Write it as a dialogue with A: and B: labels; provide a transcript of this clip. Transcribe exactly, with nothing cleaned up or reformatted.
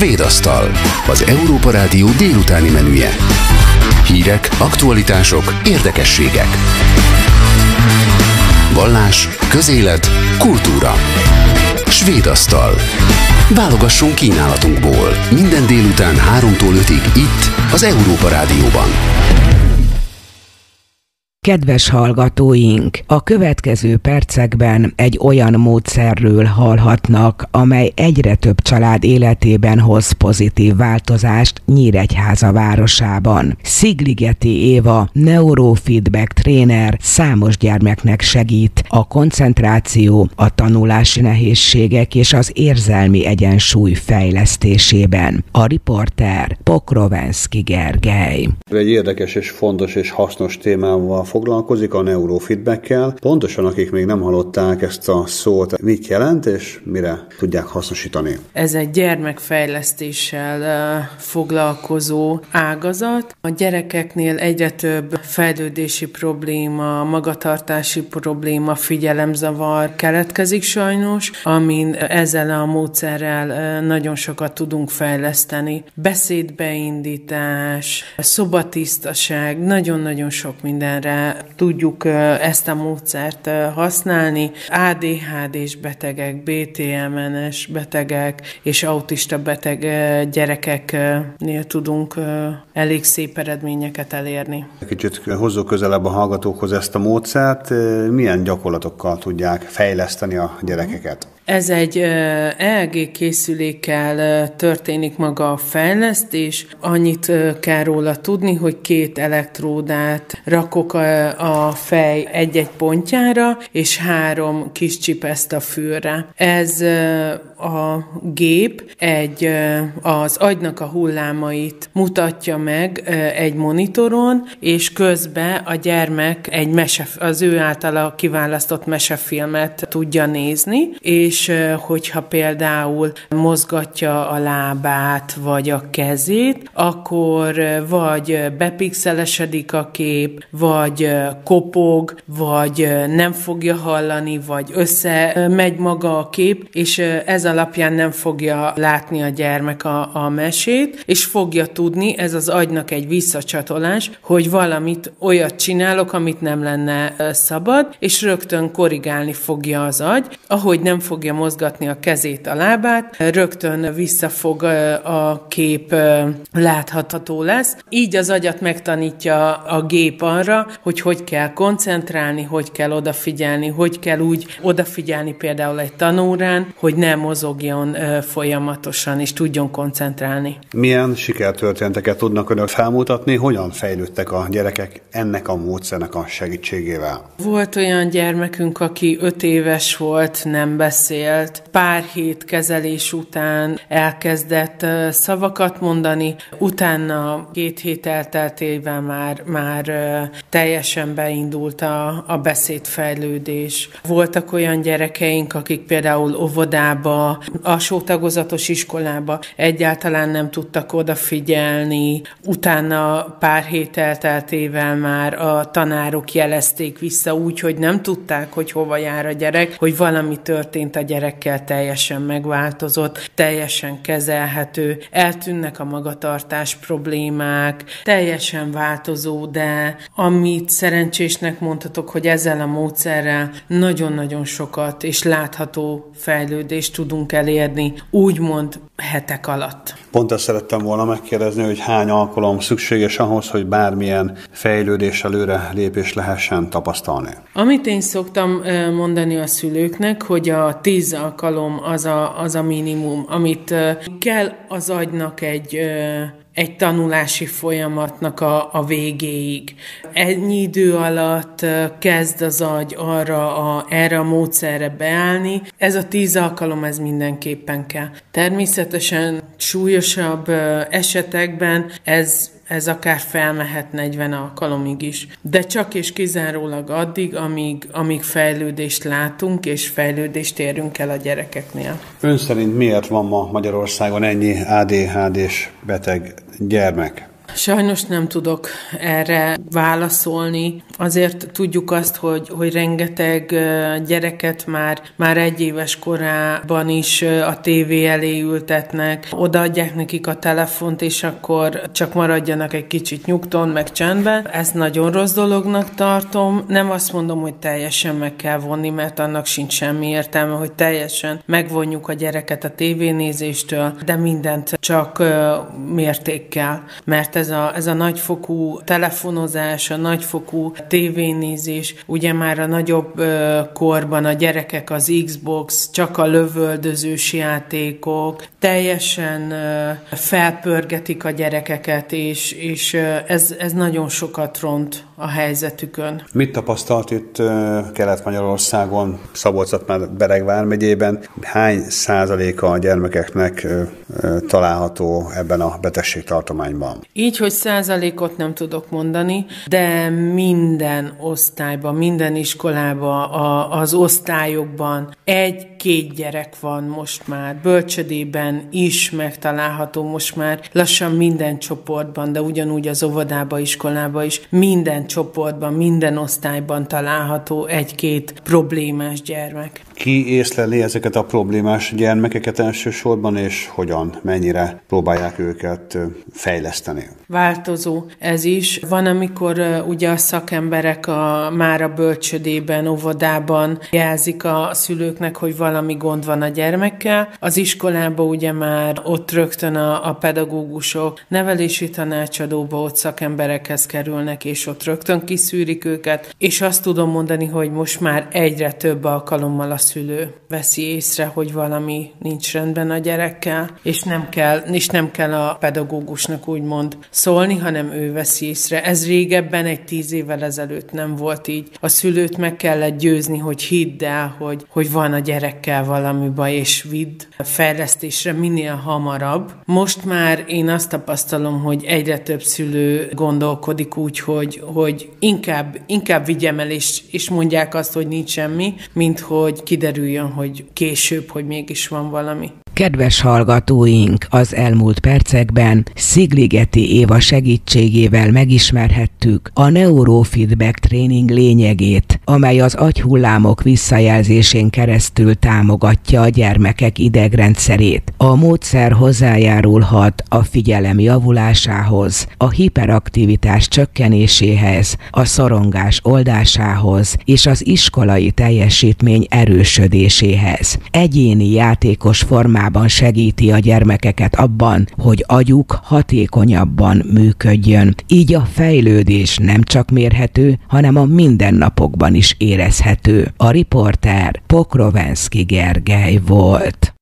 A: Svédasztal, az Európa Rádió délutáni menüje. Hírek, aktualitások, érdekességek. Vallás, közélet, kultúra. Svédasztal. Válogassunk kínálatunkból. Minden délután háromtól ötig itt, az Európa Rádióban.
B: Kedves hallgatóink, a következő percekben egy olyan módszerről hallhatnak, amely egyre több család életében hoz pozitív változást Nyíregyháza városában. Szigligeti Éva, neurofeedback tréner számos gyermeknek segít a koncentráció, a tanulási nehézségek és az érzelmi egyensúly fejlesztésében. A riporter Pokrovenszky Gergely.
C: Egy érdekes és fontos és hasznos témával foglalkozik, a neurofeedbackkel. Pontosan, akik még nem hallották ezt a szót, mit jelent és mire tudják hasznosítani?
D: Ez egy gyermekfejlesztéssel uh, foglalkozó ágazat. A gyerekeknél egyre több fejlődési probléma, magatartási probléma, figyelemzavar keletkezik sajnos, amin ezzel a módszerrel uh, nagyon sokat tudunk fejleszteni. Beszédbeindítás, szobatisztaság, nagyon-nagyon sok mindenre tudjuk ezt a módszert használni. á dé há dés betegek, bé té em es betegek és autista beteg gyerekeknél tudunk elég szép eredményeket elérni.
C: Kicsit hozzuk közelebb a hallgatókhoz ezt a módszert. Milyen gyakorlatokkal tudják fejleszteni a gyerekeket?
D: Ez egy é e gé készülékkel történik maga a fejlesztés. Annyit kell róla tudni, hogy két elektródát rakok a fej egy-egy pontjára, és három kis csipeszt a fülre. Ez a gép egy, az agynak a hullámait mutatja meg egy monitoron, és közben a gyermek egy mese, az ő általa kiválasztott mesefilmet tudja nézni, és hogyha például mozgatja a lábát, vagy a kezét, akkor vagy bepixelesedik a kép, vagy kopog, vagy nem fogja hallani, vagy összemegy maga a kép, és ez alapján nem fogja látni a gyermek a, a mesét, és fogja tudni, ez az agynak egy visszacsatolás, hogy valamit olyat csinálok, amit nem lenne szabad, és rögtön korrigálni fogja az agy, ahogy nem fogja mozgatni a kezét, a lábát, rögtön visszafog a kép, látható lesz. Így az agyat megtanítja a gép arra, hogy hogy kell koncentrálni, hogy kell odafigyelni, hogy kell úgy odafigyelni például egy tanórán, hogy ne mozogjon folyamatosan, és tudjon koncentrálni.
C: Milyen sikertörténeteket tudnak önök felmutatni, hogyan fejlődtek a gyerekek ennek a módszernek a segítségével?
D: Volt olyan gyermekünk, aki öt éves volt, nem beszélt. Pár hét kezelés után elkezdett szavakat mondani, utána két hét elteltével már, már teljesen beindult a, a beszédfejlődés. Voltak olyan gyerekeink, akik például óvodába, alsó tagozatos iskolába egyáltalán nem tudtak odafigyelni, utána pár hét elteltével már a tanárok jelezték vissza úgy, hogy nem tudták, hogy hova jár a gyerek, hogy valami történt a gyerekkel, teljesen megváltozott, teljesen kezelhető, eltűnnek a magatartás problémák, teljesen változó, de amit szerencsésnek mondhatok, hogy ezzel a módszerrel nagyon-nagyon sokat és látható fejlődést tudunk elérni, úgymond hetek alatt.
C: Pont ezt szerettem volna megkérdezni, hogy hány alkalom szükséges ahhoz, hogy bármilyen fejlődés előre lépés lehessen tapasztalni.
D: Amit én szoktam mondani a szülőknek, hogy a tíz alkalom az a, az a minimum, amit kell az agynak egy egy tanulási folyamatnak a, a végéig. Ennyi idő alatt kezd az agy arra a, erre a módszerre beállni. Ez a tíz alkalom, ez mindenképpen kell. Természetesen súlyosabb esetekben ez ez akár felmehet negyven alkalomig is. De csak és kizárólag addig, amíg, amíg fejlődést látunk, és fejlődést érünk el a gyerekeknél.
C: Ön szerint miért van ma Magyarországon ennyi á dé há dés beteg gyermek?
D: Sajnos nem tudok erre válaszolni. Azért tudjuk azt, hogy, hogy rengeteg gyereket már, már egy éves korában is a tévé elé ültetnek, odaadják nekik a telefont, és akkor csak maradjanak egy kicsit nyugton, meg csendben. Ezt nagyon rossz dolognak tartom. Nem azt mondom, hogy teljesen meg kell vonni, mert annak sincs semmi értelme, hogy teljesen megvonjuk a gyereket a tévénézéstől, de mindent csak mértékkel, mert ez a, ez a nagyfokú telefonozás, a nagyfokú tévénézés, ugye már a nagyobb ö, korban a gyerekek az Xbox, csak a lövöldözős játékok, teljesen ö, felpörgetik a gyerekeket, és, és ö, ez, ez nagyon sokat ront a helyzetükön.
C: Mit tapasztalt itt ö, Kelet-Magyarországon, Szabolcs-Szatmár-Bereg vármegyében? Hány százaléka a gyermekeknek ö, ö, található ebben a betegségtartományban?
D: Így, hogy százalékot nem tudok mondani, de minden osztályban, minden iskolában, a, az osztályokban egy-két gyerek van most már, bölcsödében is megtalálható most már, lassan minden csoportban, de ugyanúgy az óvodába, iskolába is, minden csoportban, minden osztályban található egy-két problémás gyermek.
C: Ki észleli ezeket a problémás gyermekeket elsősorban, és hogyan, mennyire próbálják őket fejleszteni?
D: Változó ez is. Van, amikor uh, ugye a szakemberek a, már a bölcsödében, óvodában jelzik a szülőknek, hogy valami gond van a gyermekkel. Az iskolában ugye már ott rögtön a, a pedagógusok nevelési tanácsadóba, ott szakemberekhez kerülnek, és ott rögtön kiszűrik őket. És azt tudom mondani, hogy most már egyre több alkalommal a szülő veszi észre, hogy valami nincs rendben a gyerekkel, és nem kell, és nem kell a pedagógusnak úgymond szólni, hanem ő veszi észre. Ez régebben, egy tíz évvel ezelőtt nem volt így. A szülőt meg kellett győzni, hogy hidd el, hogy, hogy van a gyerekkel valami baj, és vidd a fejlesztésre minél hamarabb. Most már én azt tapasztalom, hogy egyre több szülő gondolkodik úgy, hogy, hogy inkább, inkább vigyem el, és, és mondják azt, hogy nincs semmi, mint hogy kiderüljön, hogy később, hogy mégis van valami.
B: Kedves hallgatóink, az elmúlt percekben Szigligeti Éva segítségével megismerhettük a neurofeedback tréning lényegét, amely az agyhullámok visszajelzésén keresztül támogatja a gyermekek idegrendszerét. A módszer hozzájárulhat a figyelem javulásához, a hiperaktivitás csökkenéséhez, a szorongás oldásához és az iskolai teljesítmény erősödéséhez. Egyéni játékos formában segíti a gyermekeket abban, hogy agyuk hatékonyabban működjön. Így a fejlődés nem csak mérhető, hanem a mindennapokban is érezhető. A riporter Pokrovenszky Gergely volt.